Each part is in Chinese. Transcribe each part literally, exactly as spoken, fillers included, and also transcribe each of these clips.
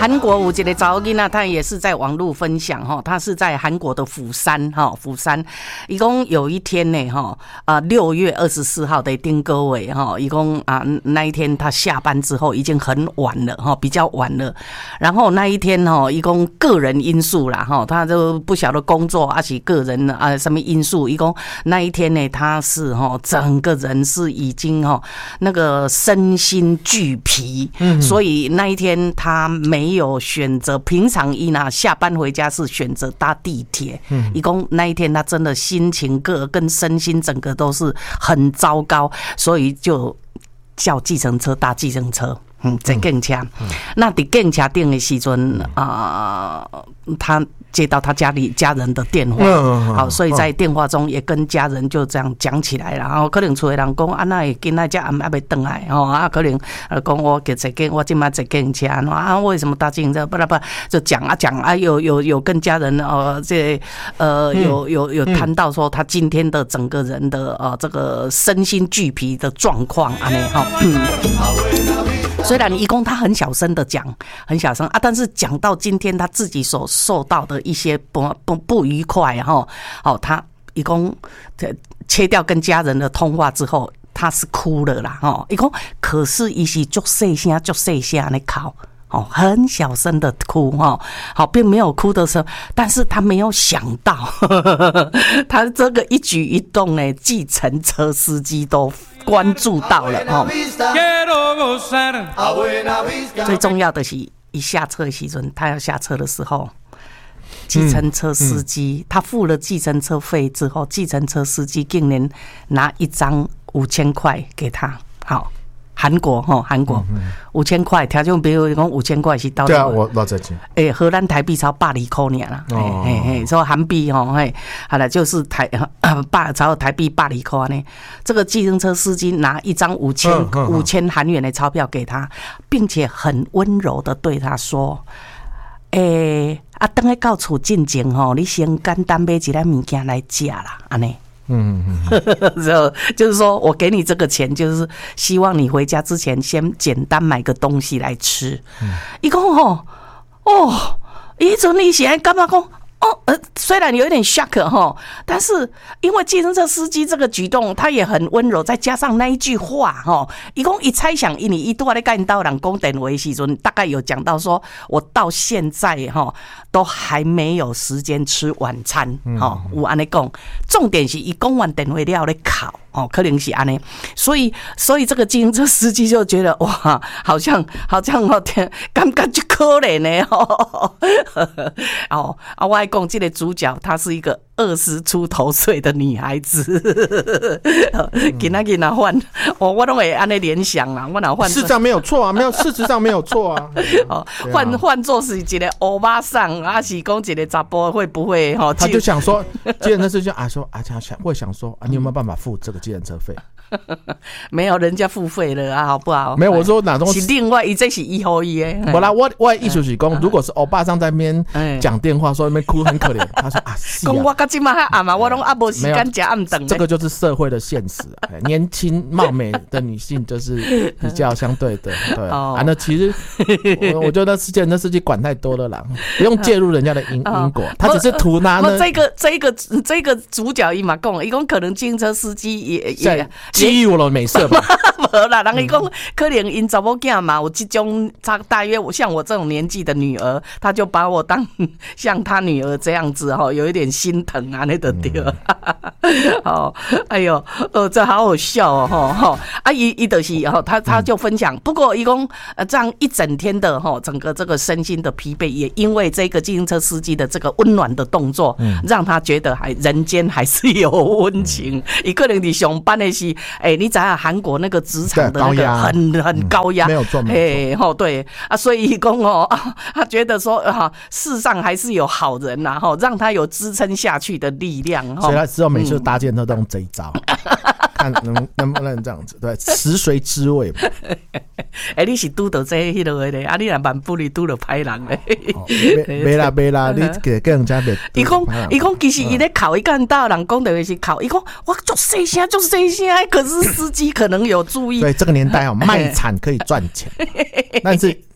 韩国有一个查某囡仔，他也是在网络分享哈，他是在韩国的釜山哈，釜山，一共有一天呢哈，啊六月二十四号的丁各位哈，一共啊那一天他下班之后已经很晚了哈，比较晚了，然后那一天哈，一共个人因素啦哈，他都不晓得工作而且个人啊什么因素，一共那一天呢他是哈整个人是已经哈那个身心俱疲，嗯，所以那一天他没有选择，平常一呢下班回家是选择搭地铁，嗯，一共那一天他真的心情个跟身心整个都是很糟糕，所以就叫计程车搭计程车。嗯，在警车，那在警车顶的时阵啊、呃，他接到他家里家人的电话，好，所以在电话中也跟家人就这样讲起来了。然后可能厝的人讲啊，那会今仔只暗还没回来哦，啊，可能呃讲我给坐警，我今麦坐警车啊，为什么搭警车？不啦不，就讲啊讲啊，有有有跟家人呃这呃有有有谈到说他今天的整个人的呃这个身心俱疲的状况啊，呢哈。虽然一共他很小声的讲，很小声啊，但是讲到今天他自己所受到的一些不不不愉快哈，哦，他一共切掉跟家人的通话之后，他是哭了啦哈，一共可是伊是足细声足细声的哭。哦，很小声的哭哈，好，并没有哭的时候，但是他没有想到，呵呵呵他这个一举一动呢，计程车司机都关注到了哦。最重要的是，一下车的时候，他要下车的时候，计程车司机、嗯嗯、他付了计程车费之后，计程车司机竟然拿一张五千块给他，好。韩国哈，韩国五千块，条件比如讲五千块是到对啊，我多少钱？ 哎，荷兰台币超百二块年啦，嘿嘿嘿，说韩币哈，嘿，好了，就是台八超台币百二块呢。这个计程车司机拿一张五千五千韩元的钞票给他，并且很温柔的对他说：“哎、欸，啊，等下到厝进前吼，你先简单买一点物件来吃啦，安尼。”嗯嗯，就就是说我给你这个钱，就是希望你回家之前先简单买个东西来吃。一共吼哦，一阵你现在干嘛讲？哦，呃，虽然有一点 shock 哈，但是因为计程车司机这个举动，他也很温柔，再加上那一句话哈，一共一猜想，你一度在跟到人讲电话的时阵，大概有讲到说，我到现在哈都还没有时间吃晚餐哈，有安尼讲，重点是一讲完电话了咧考。哦，可能是安尼，所以所以这个计程车司机就觉得哇，好像好像哦，天，感觉就可怜呢哦。哦啊，我还讲这个主角她是一个二十出头岁的女孩子，给那给那换，哦，我都会安尼联想啦，我哪换？ 事实上没有错啊，没有，事实上没有错啊。 哦，换换作是一个欧巴桑，还是讲一个查甫会不会哈？ 他就想说，计程车司机啊说啊，想会想说啊，你有没有办法付这个计程车费？ 没有，人家付费了啊，好不好？ 没有，我说哪种是另外一这是一后一诶。 不啦，我我意思是讲，如果是欧巴桑在那边讲电话，说那边哭很可怜，他说啊， 讲我到今嘛还暗嘛，我拢啊无时间吃暗顿。 这个就是社会的现实，年轻貌美的女性就是比较相对的，对啊。那其实我我觉得司机那司机管太多了啦，不用介入人家的因因果，他只是图拿呢。 这个这个这个主角伊嘛讲，伊讲可能计程车司机也也。 基于我的美色嘛， 无啦，人伊讲可能因查某囝嘛有这种，大约像我这种年纪的女儿，他就把我当像他女儿这样子哈，有一点心疼啊，那个对。哦，哎呦，呃，这好好笑哦，哈哈。啊，伊伊就是哈，他他就分享，不过伊讲呃这样一整天的哈，整个这个身心的疲惫，也因为这个计程车司机的这个温暖的动作，让他觉得还人间还是有温情。伊可能你上班的是。哎、欸，你知道韩国那个职场的那个很很高压， 嗯、没有错， 哎，吼、欸、对啊，所以公哦、啊，他觉得说啊，世上还是有好人呐、啊，哈，让他有支撑下去的力量， 所以他之后每次搭建都用这一招。嗯看能能不能这样子，对，食髓知味嘛。 哎、欸，你是拄到这迄落的咧，啊，你若万不你拄到歹人咧。没啦没啦，你给跟人家别。 伊讲伊讲，其实伊咧考，伊干到人讲的是考，伊讲我做细声做细声，可是司机可能有注意。 对，这个年代哦，卖惨可以赚钱，但是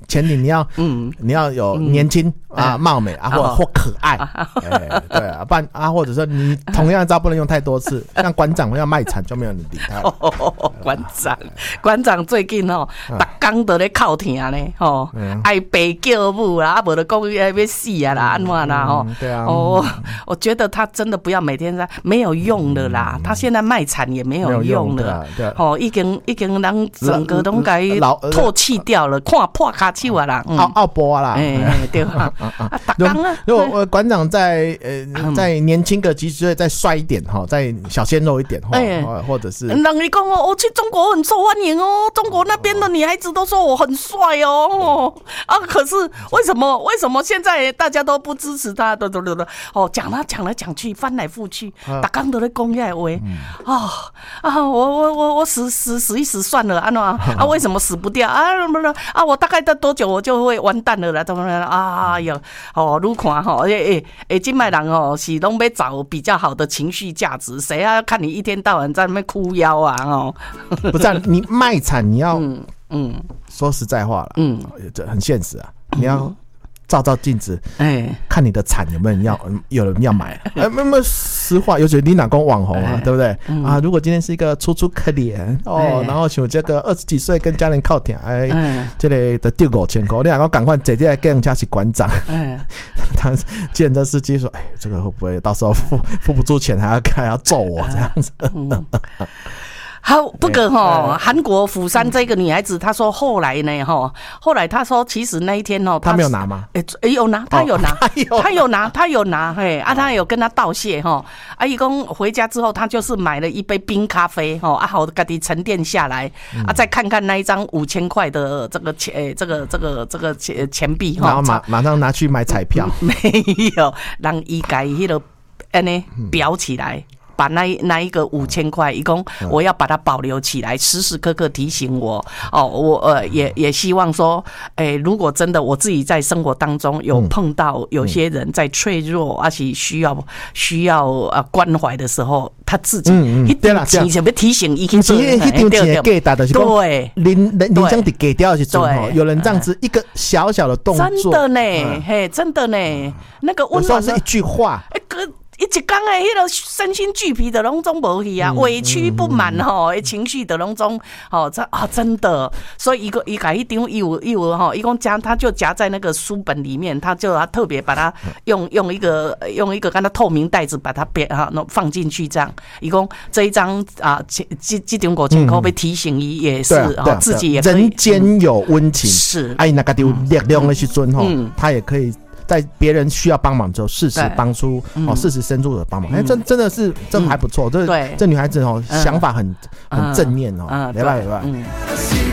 前提你要嗯你要有年轻、嗯、啊貌美啊或、哦、或可爱，哎对啊，不然啊或者说你同样的招不能用太多次，像馆长要卖惨就没有人理他。 哦，馆长馆长最近哦，逐工都咧哭疼呢，吼、嗯，爱爸叫母啦，啊无就讲要死啊啦，安怎啦吼？对啊，哦，我觉得他真的不要每天在没有用的啦，嗯、他现在卖惨也没有用了，哦，已经已经让整个都该唾弃掉了，看破卡手啊啦， 奥奥波啦， 哎对吧？啊，逐工啊， 如果馆长再呃再年轻个几十岁，再帅一点哈，再小鲜肉一点哈，或者是让你讲哦，我去中国很受欢迎哦，中国那边的女孩子都说我很帅哦，啊，可是为什么为什么现在大家都不支持他？对对对对，哦，讲来讲来讲去，翻来覆去，大家都在讲遐话，啊啊，我我我我死死死一死算了，安怎啊？为什么死不掉啊？不是啊，我大概到多久我就会完蛋了啦？怎么了？啊哟，哦，愈看吼，诶诶诶，今麦人哦是拢要找比较好的情绪价值，谁啊看你一天到晚在那边哭腰啊？哦， 不是、啊、你卖惨，你要嗯嗯，说实在话了，嗯，这很现实啊，你要。照照镜子，哎，看你的惨有没有人要，有人要买。哎，没有实话，尤其你哪公网红啊，对不对？啊，如果今天是一个楚楚可怜哦，然后像这个二十几岁跟家人靠挺，哎，这里的丢五千块，你两个赶快直接跟人家去馆长。哎，他见这司机说，哎，这个会不会到时候付付不出钱，还要还要揍我这样子？ 好，不过哈，韩国釜山这个女孩子，她说后来呢，哈，后来她说其实那一天哦， 她没有拿吗？ 哎、欸，有拿，她有拿，她、哦、有拿，她有拿，嘿，啊，她有跟她道谢哈，啊，一共回家之后，她就是买了一杯冰咖啡，哈，啊，好，自己沉淀下来，嗯、啊，再看看那一张五千块的这个钱，欸、这个这个这个钱钱币哈， 然后马马上拿去买彩票， 没有，让伊改迄个安尼裱起来。把那那一个五千块，一共我要把它保留起来，时时刻刻提醒我哦。我呃也也希望说，哎、欸，如果真的我自己在生活当中有碰到有些人在脆弱，而且需要需要呃关怀的时候，他自己一定提前要提醒一定是一定是给打的， 对， 人人人生得给掉的时候，有人这样子一个小小的动作， 真的呢，嘿，真的呢，那个温暖是一句话， 哎哥。一一讲诶，迄个身心俱疲的拢总无去啊，委屈不满吼，情绪的拢总吼，这啊真的，所以一个一个一张伊有伊有吼，一共夹他就夹在那个书本里面，他就他特别把它用用一个用一个跟它透明袋子把它别哈放进去，这样一共这一张啊，这这张五千块被提醒伊也是哈，自己也可以人间有温情， 是哎那个有力量的时阵吼，他也可以。在别人需要帮忙之后，适时帮出哦，适时伸出的帮忙，哎、嗯，这真的是这还不错。这这女孩子哦，想法很很正面哦，没办法没办法。